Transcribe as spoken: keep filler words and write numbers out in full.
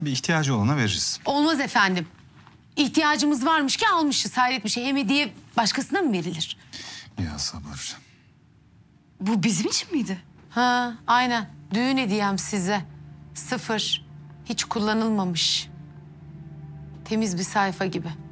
Bir ihtiyacı olana veririz. Olmaz efendim. İhtiyacımız varmış ki almışız. Hayret bir şey. Hem hediye başkasına mı verilir? Ya sabır. Bu bizim için miydi? Ha, aynen. Düğün hediyem size. Sıfır. Hiç kullanılmamış. Temiz bir sayfa gibi.